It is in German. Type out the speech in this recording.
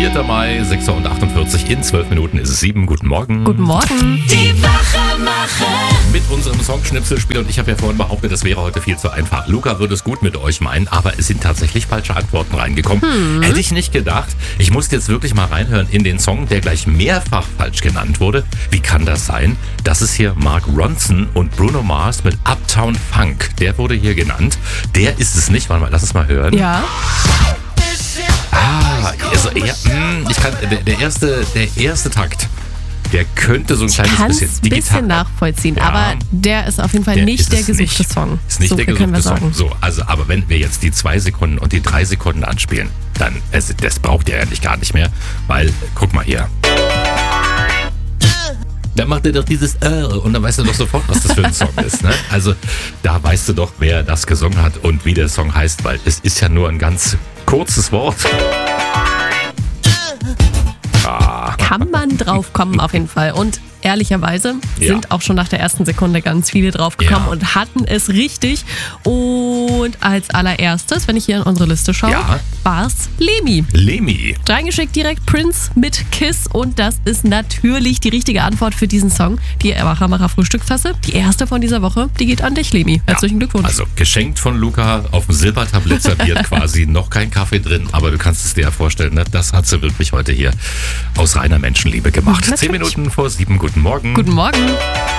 4. Mai, 6:48 in 12 Minuten ist es 7. Guten Morgen. Guten Morgen. Die Wachmacher. Mit unserem Songschnipselspiel, und ich habe ja vorhin behauptet, das wäre heute viel zu einfach. Luca würde es gut mit euch meinen, aber es sind tatsächlich falsche Antworten reingekommen. Hätte ich nicht gedacht. Ich musste jetzt wirklich mal reinhören in den Song, der gleich mehrfach falsch genannt wurde. Wie kann das sein? Das ist hier Mark Ronson und Bruno Mars mit Uptown Funk. Der wurde hier genannt. Der ist es nicht. Warte mal, lass es mal hören. Ja. Also, ja, der erste Takt, der könnte so ein kleines bisschen Ein digital bisschen nachvollziehen, Ja. aber der ist auf jeden Fall Der nicht ist der es gesuchte nicht. Song. Ist nicht so der viel können wir gesuchte sagen. Song. So, also, aber wenn wir jetzt die 2 Sekunden und die 3 Sekunden anspielen, dann, das braucht ihr eigentlich gar nicht mehr, weil, guck mal hier. Da macht er doch dieses und dann weißt du doch sofort, was das für ein Song ist. Ne? Also da weißt du doch, wer das gesungen hat und wie der Song heißt, weil es ist ja nur ein ganz kurzes Wort. Kann man drauf kommen auf jeden Fall. Und ehrlicherweise sind auch schon nach der ersten Sekunde ganz viele drauf gekommen und hatten es richtig. Und als allererstes, wenn ich hier in unsere Liste schaue, war es Lemi. Lemi. Reingeschickt direkt Prince mit Kiss, und das ist natürlich die richtige Antwort für diesen Song. Die Wachmacher Frühstückstasse, die erste von dieser Woche, die geht an dich, Lemi. Herzlichen Glückwunsch. Also geschenkt von Luca, auf dem Silbertablett serviert quasi, noch kein Kaffee drin, aber du kannst es dir ja vorstellen, ne? Das hat sie wirklich heute hier aus reiner Menschenliebe gemacht. Natürlich. 10 Minuten vor 7, guten Morgen. Guten Morgen.